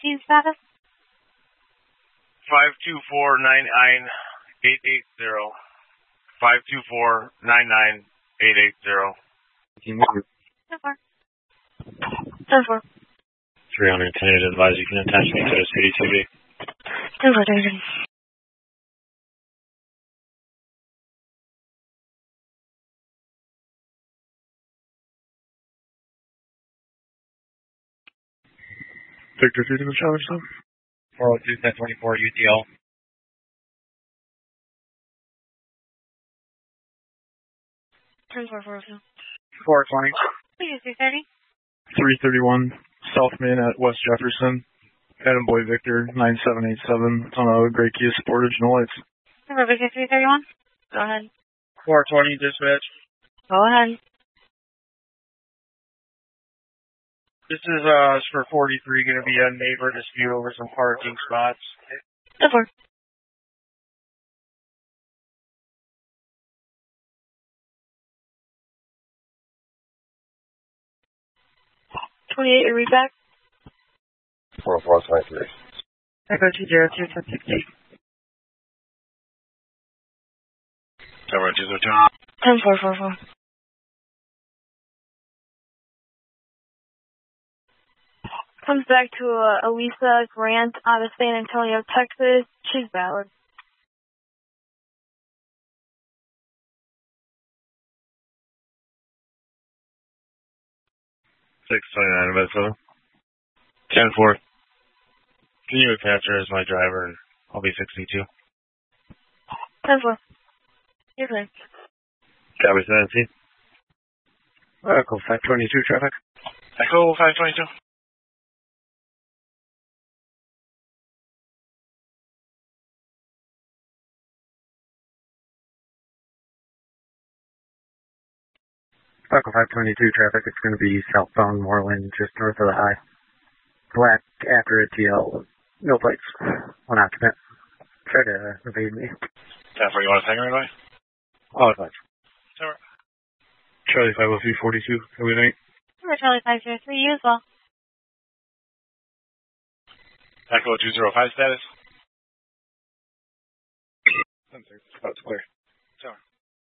team status? 524-99880. 524-99880. 10-4. 300 tentative advise you can attach me to the CDTV. 10-4, David. Victor 3 to the challenge zone. 402-1024 UTL. 10-4, 402. 420. Please, 330. 331 South Main at West Jefferson. Adam Boy Victor 9787 on a Gray Kia Sportage, no lights. Number Victor 331. Go ahead. 420 dispatch. Go ahead. This is for 43 going to be a neighbor dispute over some parking spots. 10-4. Read back. 4423. Echo 202 1060. 10-444. Comes back to Elisa Grant out of San Antonio, Texas. She's valid. 629 Minnesota. 10-4. Can you attach her as my driver and I'll be 62? 10-4. You're clear. Copy 17. Echo 522 traffic. Echo 522. Echo 522 traffic. It's going to be southbound Moreland, just north of the high. Black after a TL. No plates. One occupant. Try to evade me. 10-4, you want to take right away? All advice. Charlie 50342. Can we night? Number Charlie 503, you as well. Echo 205 status. That's clear.